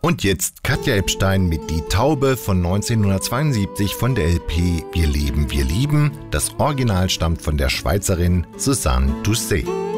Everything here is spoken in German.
Und jetzt Katja Epstein mit Die Taube von 1972 von der LP Wir leben, wir lieben. Das Original stammt von der Schweizerin Suzanne Doucet.